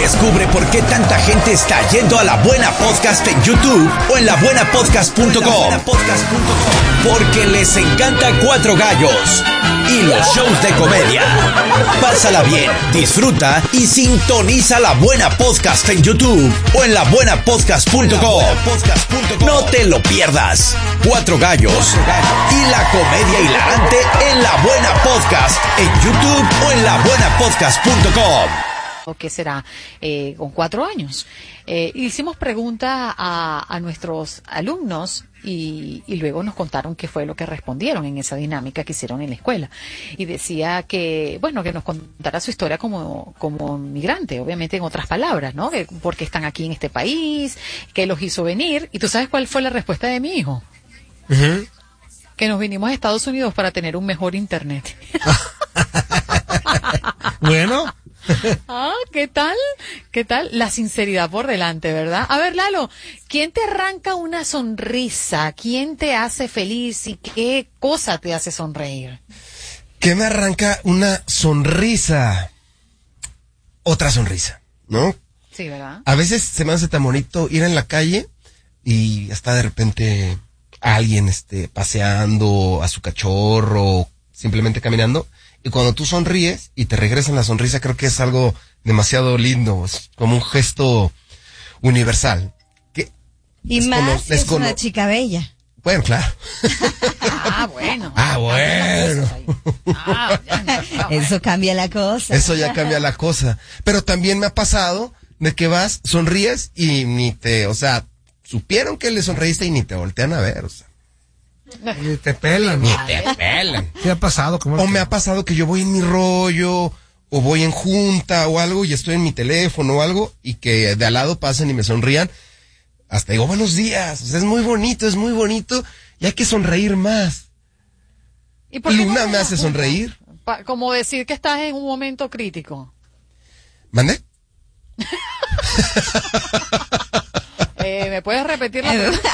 Descubre por qué tanta gente está yendo a La Buena Podcast en YouTube o en labuenapodcast.com. Porque les encanta Cuatro Gallos y los shows de comedia. Pásala bien, disfruta y sintoniza La Buena Podcast en YouTube o en labuenapodcast.com. No te lo pierdas. Cuatro Gallos y la comedia hilarante en La Buena Podcast en YouTube o en labuenapodcast.com. ¿Qué será? Con 4 años. Hicimos preguntas a nuestros alumnos y luego nos contaron qué fue lo que respondieron en esa dinámica que hicieron en la escuela. Y decía que, bueno, que nos contara su historia como migrante, obviamente en otras palabras, ¿no? Que por qué están aquí en este país, qué los hizo venir. ¿Y tú sabes cuál fue la respuesta de mi hijo? Uh-huh. Que nos vinimos a Estados Unidos para tener un mejor internet. Bueno. ¿Qué tal? ¿Qué tal? La sinceridad por delante, ¿verdad? A ver, Lalo, ¿quién te arranca una sonrisa? ¿Quién te hace feliz y qué cosa te hace sonreír? ¿Qué me arranca una sonrisa? Otra sonrisa, ¿no? Sí, ¿verdad? A veces se me hace tan bonito ir en la calle y está de repente alguien paseando a su cachorro, simplemente caminando. Y cuando tú sonríes y te regresan la sonrisa, creo que es algo demasiado lindo, es como un gesto universal. Y más si es una chica bella. Bueno, claro. Bueno. Eso cambia la cosa. Eso ya cambia la cosa. Pero también me ha pasado de que vas, sonríes y supieron que le sonreíste y ni te voltean a ver, Ni te pelan. ¿Qué ha pasado? Me ha pasado que yo voy en mi rollo, o voy en junta o algo, y estoy en mi teléfono o algo, y que de al lado pasen y me sonrían. Hasta digo, buenos días. Es muy bonito, y hay que sonreír más. ¿Y por qué Luna me hace sonreír. Como decir que estás en un momento crítico. ¿Mande? ¿Me puedes repetir la pregunta?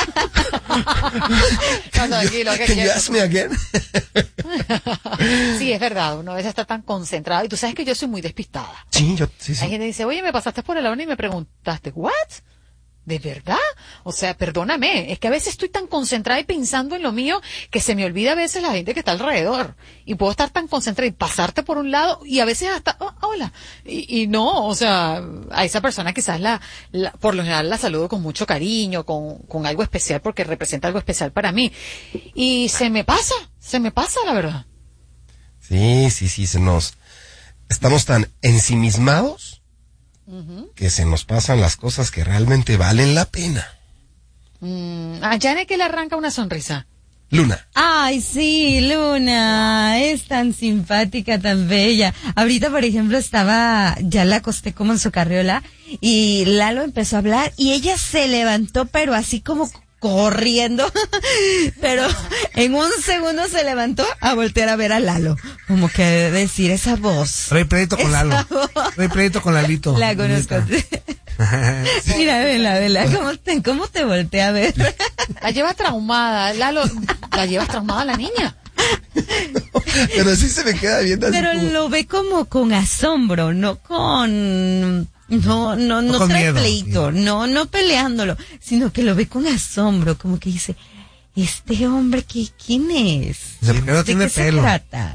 No, tranquilo. Can you ask me again? Sí, es verdad. Uno a veces está tan concentrado. Y tú sabes que yo soy muy despistada. Sí. Hay gente que dice, oye, me pasaste por el lado y me preguntaste, ¿what? ¿De verdad? O sea, perdóname, es que a veces estoy tan concentrada y pensando en lo mío que se me olvida a veces la gente que está alrededor. Y puedo estar tan concentrada y pasarte por un lado y a veces hasta, hola. Y no, o sea, a esa persona quizás por lo general la saludo con mucho cariño, con algo especial porque representa algo especial para mí. Y se me pasa la verdad. Sí, estamos tan ensimismados que se nos pasan las cosas que realmente valen la pena. A Janet, que le arranca una sonrisa. Luna. Ay, sí, Luna, es tan simpática, tan bella. Ahorita, por ejemplo, ya la acosté como en su carriola y Lalo empezó a hablar y ella se levantó, pero así como corriendo, pero en un segundo se levantó a voltear a ver a Lalo, como que decir esa voz. Trae pleito con Lalo. Trae pleito con Lalito. La conozco. Sí. Mira, vela, ¿cómo te voltea a ver? La lleva traumada, Lalo, la llevas traumada la niña. No, pero sí se me queda viendo así. Pero lo ve como con asombro, no trae miedo, pleito, no peleándolo, sino que lo ve con asombro, como que dice, este hombre, ¿quién es? Porque no tiene pelo. ¿Se trata?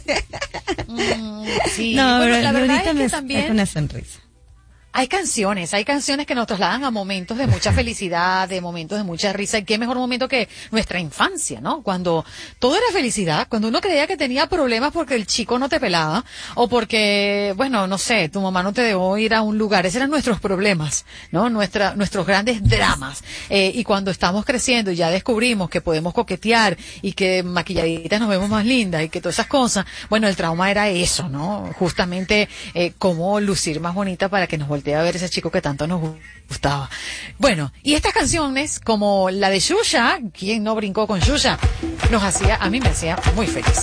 Sí. No, bueno, pero la verdad ahorita es que me también saca una sonrisa. hay canciones que nos trasladan a momentos de mucha felicidad, de momentos de mucha risa. Y qué mejor momento que nuestra infancia, ¿no? Cuando todo era felicidad, cuando uno creía que tenía problemas porque el chico no te pelaba, o porque, bueno, no sé, tu mamá no te dejó ir a un lugar. Esos eran nuestros problemas, ¿no? Nuestros grandes dramas. Y cuando estamos creciendo y ya descubrimos que podemos coquetear y que maquilladitas nos vemos más lindas y que todas esas cosas, bueno, el trauma era eso, ¿no? Justamente cómo lucir más bonita para que nos voltee a ver ese chico que tanto nos gustaba. Bueno, y estas canciones, como la de Xuxa, ¿quién no brincó con Xuxa? A mí me hacía muy feliz.